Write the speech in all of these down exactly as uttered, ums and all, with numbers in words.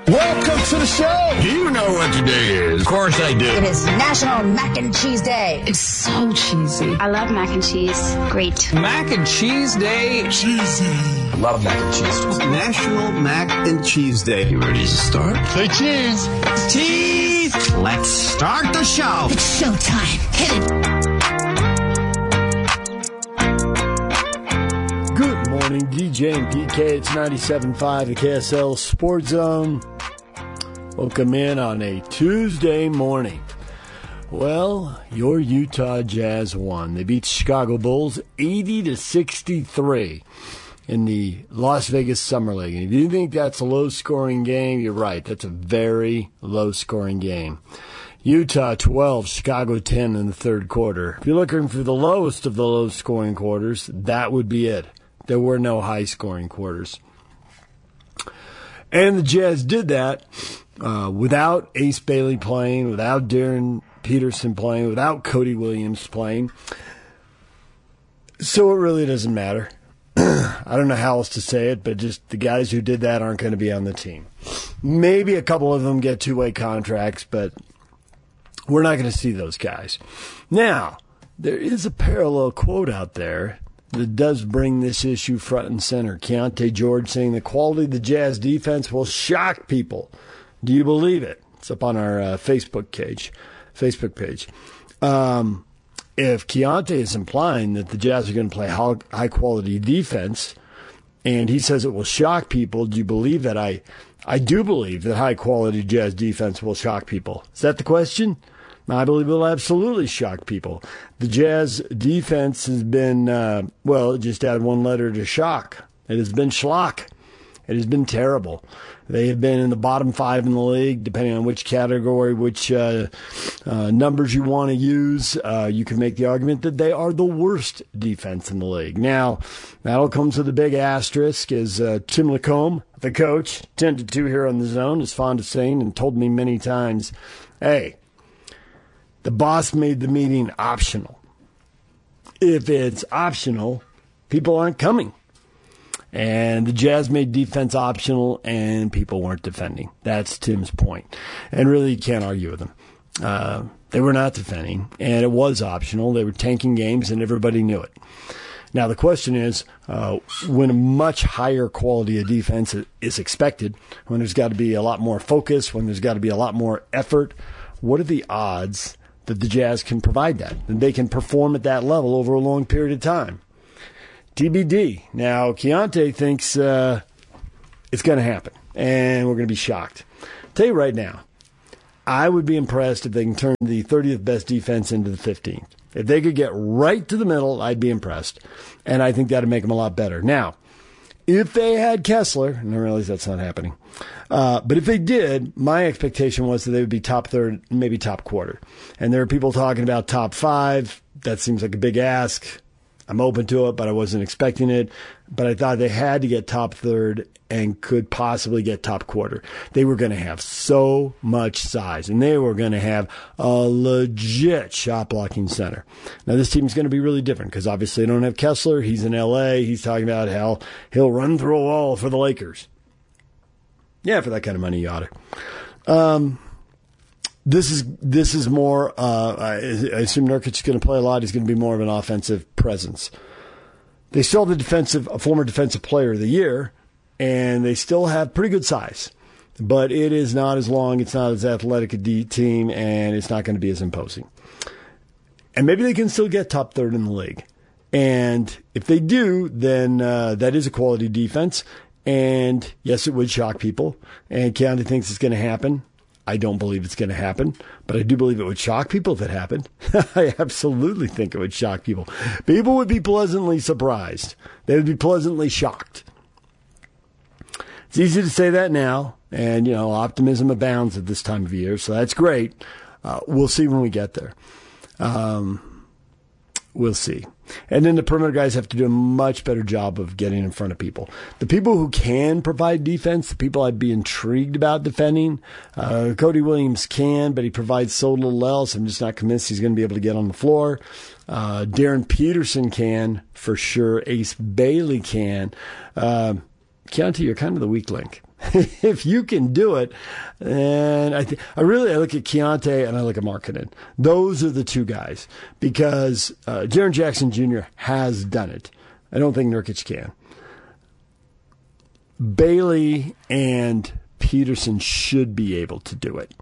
Welcome to the show. Do you know what today is? Of course I do. It is National Mac and Cheese Day. It's so cheesy. I love mac and cheese. Great. Mac and Cheese Day. Cheesy. I love mac and cheese. National Mac and Cheese Day. You ready to start? Say cheese. Cheese. Let's start the show. It's showtime. Hit it. Good morning, D J and P K. It's ninety-seven point five, the K S L Sports Zone. Welcome in on a Tuesday morning. Well, your Utah Jazz won. They beat Chicago Bulls eighty to sixty-three in the Las Vegas Summer League. And if you think that's a low-scoring game, you're right. That's a very low-scoring game. Utah twelve, Chicago ten in the third quarter. If you're looking for the lowest of the low-scoring quarters, that would be it. There were no high-scoring quarters. And the Jazz did that uh, without Ace Bailey playing, without Darren Peterson playing, without Cody Williams playing. So it really doesn't matter. I don't know how else to say it, but just the guys who did that aren't going to be on the team. Maybe a couple of them get two-way contracts, but we're not going to see those guys. Now, there is a parallel quote out there that does bring this issue front and center. Keontae George saying the quality of the Jazz defense will shock people. Do you believe it? It's up on our uh, Facebook page. Facebook page. Um, if Keontae is implying that the Jazz are going to play high quality defense, and he says it will shock people, do you believe that? I, I do believe that high quality Jazz defense will shock people. Is that the question? I believe it will absolutely shock people. The Jazz defense has been, uh, well, it just add one letter to shock. It has been schlock. It has been terrible. They have been in the bottom five in the league, depending on which category, which uh, uh, numbers you want to use. Uh, you can make the argument that they are the worst defense in the league. Now, that'll come to the big asterisk, as uh, Tim Lacombe, the coach, ten to two here on the Zone, is fond of saying and told me many times, hey, the boss made the meeting optional. If it's optional, people aren't coming. And the Jazz made defense optional, and people weren't defending. That's Tim's point. And really, you can't argue with him. Uh, they were not defending, and it was optional. They were tanking games, and everybody knew it. Now, the question is, uh, when a much higher quality of defense is expected, when there's got to be a lot more focus, when there's got to be a lot more effort, what are the odds that the Jazz can provide that, that they can perform at that level over a long period of time? T B D. Now, Keontae thinks uh, it's going to happen, and we're going to be shocked. I'll tell you right now, I would be impressed if they can turn the thirtieth best defense into the fifteenth. If they could get right to the middle, I'd be impressed, and I think that would make them a lot better. Now, if they had Kessler, and I realize that's not happening, uh, but if they did, my expectation was that they would be top third, maybe top quarter. And there are people talking about top five. That seems like a big ask. I'm open to it, but I wasn't expecting it. But I thought they had to get top third and could possibly get top quarter. They were going to have so much size, and they were going to have a legit shot blocking center. Now, this team's going to be really different because obviously they don't have Kessler. He's in L A. He's talking about how he'll run through a wall for the Lakers. Yeah, for that kind of money, you ought to. Um, This is this is more, uh, I, I assume Nurkic is going to play a lot. He's going to be more of an offensive presence. They still have the defensive, a former defensive player of the year, and they still have pretty good size. But it is not as long, it's not as athletic a D team, and it's not going to be as imposing. And maybe they can still get top third in the league. And if they do, then uh, that is a quality defense. And yes, it would shock people. And Keontae thinks it's going to happen. I don't believe it's going to happen, but I do believe it would shock people if it happened. I absolutely think it would shock people. People would be pleasantly surprised. They would be pleasantly shocked. It's easy to say that now, and, you know, optimism abounds at this time of year, so that's great. Uh, we'll see when we get there. Um, we'll see. And then the perimeter guys have to do a much better job of getting in front of people. The people who can provide defense, the people I'd be intrigued about defending, uh, Cody Williams can, but he provides so little else. I'm just not convinced he's going to be able to get on the floor. Uh, Darren Peterson can, for sure. Ace Bailey can. Uh, Keontae, you're kind of the weak link. if you can do it, and I th- I really I look at Keontae and I look at Markkanen. Those are the two guys because uh, Jaren Jackson Junior has done it. I don't think Nurkic can. Bailey and Peterson should be able to do it.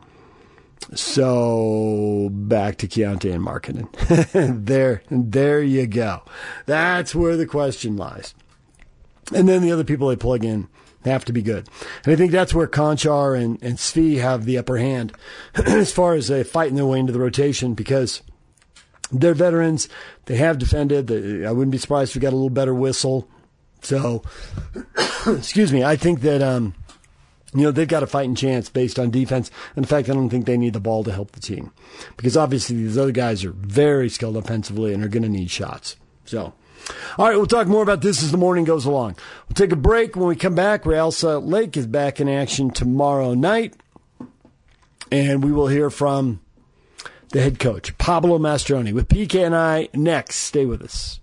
So back to Keontae and Markkanen. there, there you go. That's where the question lies. And then the other people they plug in have to be good. And I think that's where Konchar and, and Svi have the upper hand as far as uh, fighting their way into the rotation because they're veterans. They have defended. They, I wouldn't be surprised if we got a little better whistle. So, excuse me, I think that, um, you know, they've got a fighting chance based on defense. And in fact, I don't think they need the ball to help the team because obviously these other guys are very skilled offensively and are going to need shots. So, all right, we'll talk more about this as the morning goes along. We'll take a break. When we come back, Real Salt Lake is back in action tomorrow night. And we will hear from the head coach, Pablo Mastroeni, with P K and I next. Stay with us.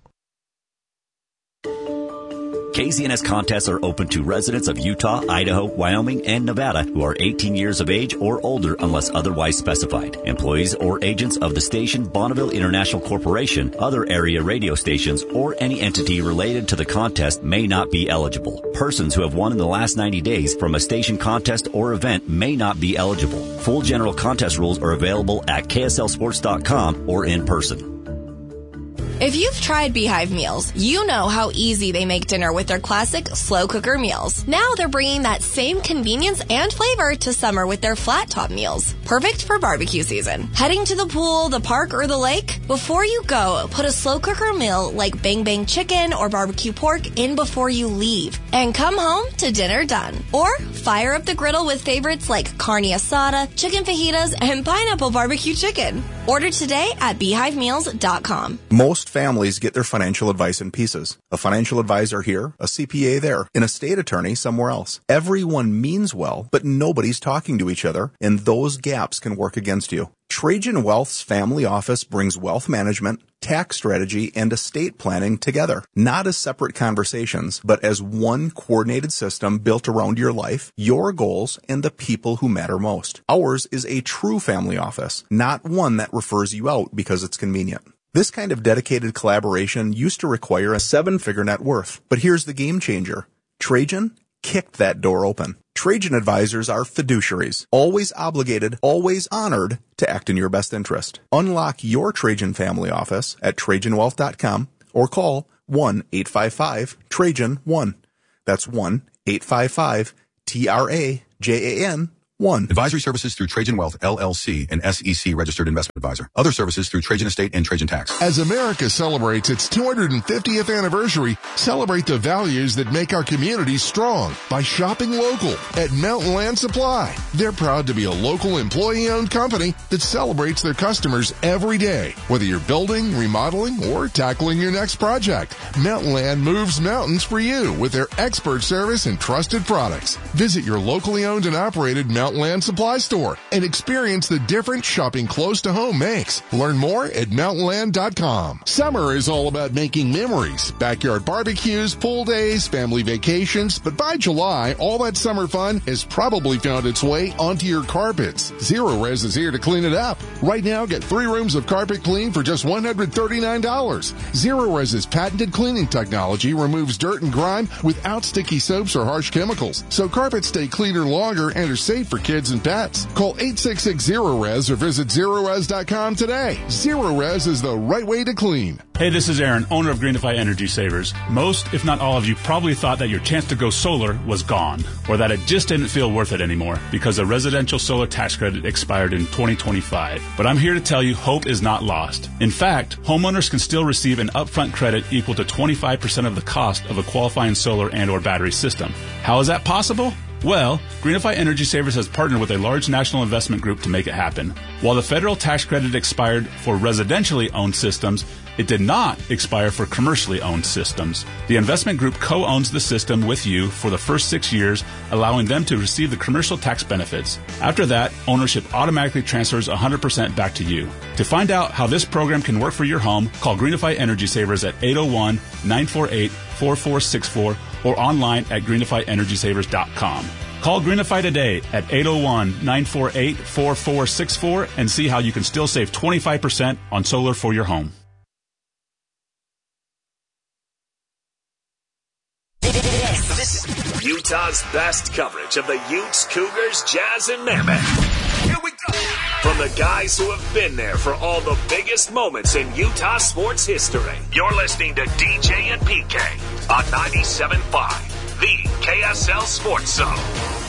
K Z N S contests are open to residents of Utah, Idaho, Wyoming, and Nevada who are eighteen years of age or older unless otherwise specified. Employees or agents of the station Bonneville International Corporation, other area radio stations, or any entity related to the contest may not be eligible. Persons who have won in the last ninety days from a station contest or event may not be eligible. Full general contest rules are available at K S L sports dot com or in person. If you've tried Beehive meals, you know how easy they make dinner with their classic slow cooker meals. Now they're bringing that same convenience and flavor to summer with their flat top meals. Perfect for barbecue season. Heading to the pool, the park, or the lake? Before you go, put a slow cooker meal like Bang Bang chicken or barbecue pork in before you leave. And come home to dinner done. Or fire up the griddle with favorites like carne asada, chicken fajitas, and pineapple barbecue chicken. Order today at beehive meals dot com. Most families get their financial advice in pieces. A financial advisor here, a C P A there, an estate attorney somewhere else. Everyone means well, but nobody's talking to each other, and those gaps can work against you. Trajan Wealth's family office brings wealth management, tax strategy, and estate planning together, not as separate conversations, but as one coordinated system built around your life, your goals, and the people who matter most. Ours is a true family office, not one that refers you out because it's convenient. This kind of dedicated collaboration used to require a seven-figure net worth, but here's the game changer. Trajan kicked that door open. Trajan advisors are fiduciaries, always obligated, always honored to act in your best interest. Unlock your Trajan family office at Trajan Wealth dot com or call one eight five five Trajan one. That's one eight five five T R A J A N one. Advisory services through Trajan Wealth, L L C, an S E C registered investment advisor. Other services through Trajan Estate and Trajan Tax. As America celebrates its two hundred fiftieth anniversary, celebrate the values that make our communities strong by shopping local at Mountain Land Supply. They're proud to be a local employee-owned company that celebrates their customers every day. Whether you're building, remodeling, or tackling your next project, Mountain Land moves mountains for you with their expert service and trusted products. Visit your locally owned and operated Mountain Land Supply store and experience the difference shopping close to home makes. Learn more at mountain land dot com. Summer is all about making memories. Backyard barbecues, pool days, family vacations. But by July, all that summer fun has probably found its way onto your carpets. Zero Res is here to clean it up. Right now, get three rooms of carpet clean for just one hundred thirty-nine dollars. Zero Res's patented cleaning technology removes dirt and grime without sticky soaps or harsh chemicals. So carpets stay cleaner longer and are safe for kids and pets. Call eight six six zero res or visit zero res dot com today. Zero Res is the right way to clean. Hey, this is Aaron, owner of Greenify Energy Savers. Most, if not all of you, probably thought that your chance to go solar was gone, or that it just didn't feel worth it anymore because the residential solar tax credit expired in twenty twenty-five. But I'm here to tell you hope is not lost. In fact, homeowners can still receive an upfront credit equal to twenty-five percent of the cost of a qualifying solar and or battery system. How is that possible? Well, Greenify Energy Savers has partnered with a large national investment group to make it happen. While the federal tax credit expired for residentially owned systems, it did not expire for commercially owned systems. The investment group co-owns the system with you for the first six years, allowing them to receive the commercial tax benefits. After that, ownership automatically transfers one hundred percent back to you. To find out how this program can work for your home, call Greenify Energy Savers at eight oh one, nine four eight, four four six four or online at greenify energy savers dot com. Call Greenify today at eight oh one, nine four eight, four four six four and see how you can still save twenty-five percent on solar for your home. This is Utah's best coverage of the Utes, Cougars, Jazz, and Mammoth. Here we go. From the guys who have been there for all the biggest moments in Utah sports history. You're listening to D J and P K on ninety-seven point five, the K S L Sports Zone.